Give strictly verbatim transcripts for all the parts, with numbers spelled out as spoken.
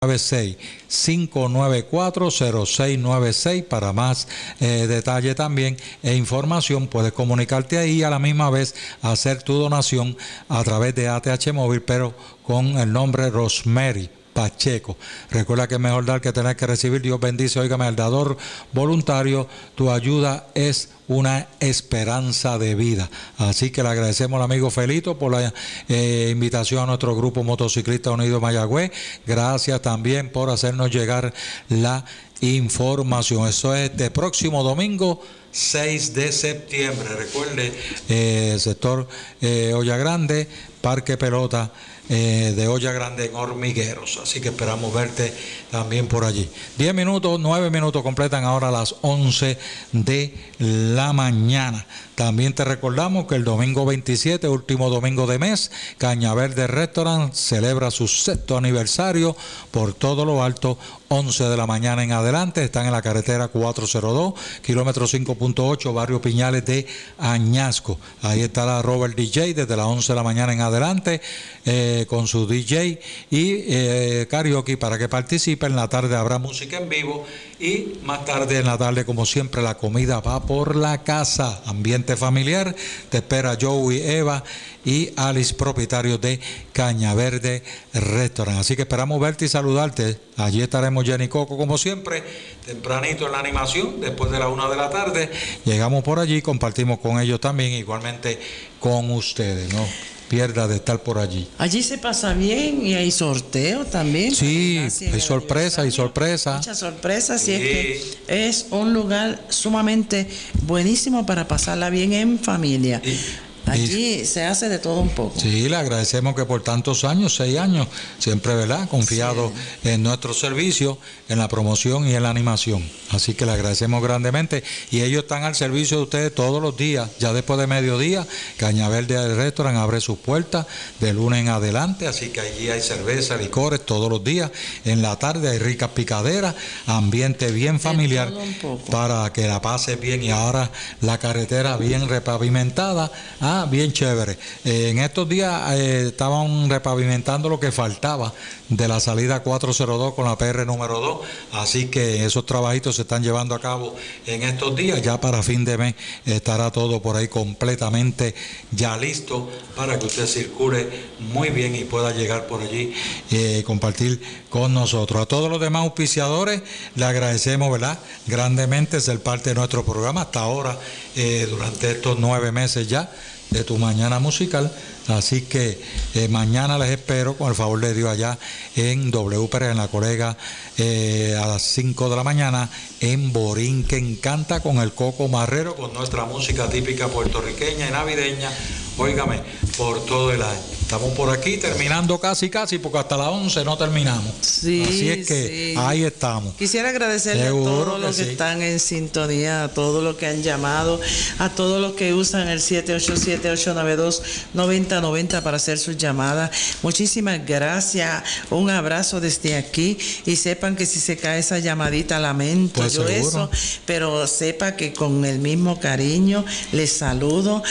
nueve seis, cinco nueve cuatro, cero seis nueve seis. Para más eh, detalle también e información puedes comunicarte ahí y a la misma vez hacer tu donación a través de A T H Móvil, pero con el nombre Rosemary Pacheco. Recuerda que es mejor dar que tener que recibir. Dios bendice, óigame, al dador voluntario. Tu ayuda es una esperanza de vida. Así que le agradecemos al amigo Felito por la eh, invitación a nuestro grupo Motociclista Unido Mayagüez. Gracias también por hacernos llegar la información. Eso es este próximo domingo seis de septiembre. Recuerde, eh, sector eh, Olla Grande, Parque Pelota Eh, de Olla Grande en Hormigueros. Así que esperamos verte también por allí. diez minutos, nueve minutos completan ahora las once de la mañana. También te recordamos que el domingo veintisiete, último domingo de mes, Cañaverde Restaurant celebra su sexto aniversario por todo lo alto, once de la mañana en adelante. Están en la carretera cuatrocientos dos, kilómetro cinco punto ocho, barrio Piñales de Añasco. Ahí estará Robert D J desde las once de la mañana en adelante, eh, con su D J y eh, karaoke para que participe. En la tarde habrá música en vivo y más tarde en la tarde, como siempre, la comida va por la casa. Ambiente familiar. Te espera Joey, Eva y Alice, propietarios de Cañaverde Restaurant. Así que esperamos verte y saludarte. Allí estaremos Jenny Coco, como siempre, tempranito en la animación, después de la una de la tarde. Llegamos por allí, compartimos con ellos también, igualmente con ustedes, ¿no? Pierda de estar por allí. Allí se pasa bien y hay sorteo también. Sí, hay sorpresa, hay sorpresa. Muchas sorpresas, sí. Y es que es un lugar sumamente buenísimo para pasarla bien en familia. Sí. Allí se hace de todo un poco. Sí, le agradecemos que por tantos años, seis años, siempre, ¿verdad?, confiado sí. en nuestro servicio, en la promoción y en la animación. Así que le agradecemos grandemente. Y ellos están al servicio de ustedes todos los días. Ya después de mediodía, Cañaverde del Restaurant abre sus puertas de lunes en adelante. Así que allí hay cerveza, licores todos los días. En la tarde hay ricas picaderas, ambiente bien familiar para que la pases bien. Y ahora la carretera bien repavimentada. Ah, bien chévere. Eh, en estos días eh, estaban repavimentando lo que faltaba de la salida cuatrocientos dos con la P R número dos. Así que esos trabajitos se están llevando a cabo en estos días. Ya para fin de mes estará todo por ahí completamente ya listo para que usted circule muy bien y pueda llegar por allí y eh, compartir con nosotros. A todos los demás auspiciadores le agradecemos, ¿verdad?, grandemente ser parte de nuestro programa hasta ahora, eh, durante estos nueve meses ya de Tu Mañana Musical. Así que eh, mañana les espero, con el favor de Dios, allá en W P R, en la colega, eh, a las cinco de la mañana, en Borinque Encanta, con el Coco Marrero, con nuestra música típica puertorriqueña y navideña, óigame, por todo el año. Estamos por aquí terminando casi, casi, porque hasta las once no terminamos. Sí, así es que sí. Ahí estamos. Quisiera agradecerle Seguro a todos los que, que sí. están en sintonía, a todos los que han llamado, a todos los que usan el siete ocho siete, ocho nueve dos, nueve cero nueve cero para hacer sus llamadas. Muchísimas gracias. Un abrazo desde aquí y sepan que si se cae esa llamadita, lamento pues yo seguro. Eso, pero sepa que con el mismo cariño les saludo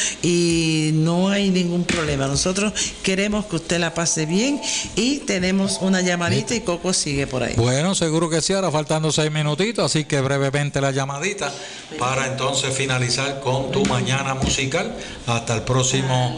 y no hay ningún problema. Nosotros queremos que usted la pase bien y tenemos una llamadita y Coco sigue por ahí. Bueno, seguro que sí, ahora faltando seis minutitos, así que brevemente la llamadita para entonces finalizar con Tu Mañana Musical hasta el próximo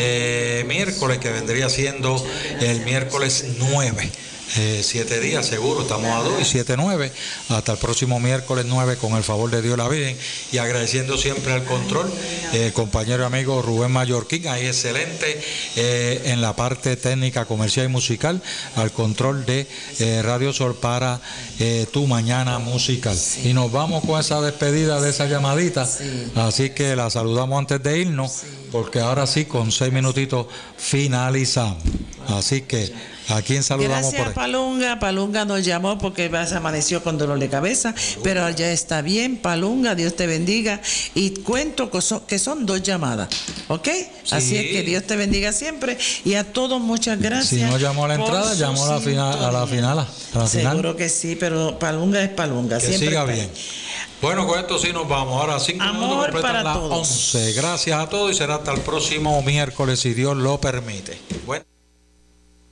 eh, miércoles, que vendría siendo el miércoles nueve. Eh, siete días seguro, estamos a dos y siete, nueve, hasta el próximo miércoles nueve, con el favor de Dios la Virgen, y agradeciendo siempre al control, eh, compañero y amigo Rubén Mallorquín, ahí excelente eh, en la parte técnica, comercial y musical, al control de eh, Radio Sol para eh, Tu Mañana Musical. Sí. Y nos vamos con esa despedida de esa llamadita, sí. Así que la saludamos antes de irnos, sí. Porque ahora sí, con seis minutitos finalizamos. Así que ¿a quién saludamos? Gracias, por ahí? Palunga. Palunga nos llamó porque se amaneció con dolor de cabeza, pero ya está bien. Palunga, Dios te bendiga. Y cuento que son, que son dos llamadas, ¿ok? Sí. Así es que Dios te bendiga siempre. Y a todos muchas gracias. Si no llamó a la entrada, llamó a la final, a la final. A la Seguro final. que sí, pero Palunga es Palunga. Que siempre siga está bien. Bueno, con esto sí nos vamos. Ahora cinco Amor minutos completan las todos. once. Gracias a todos y será hasta el próximo miércoles, si Dios lo permite. Bueno.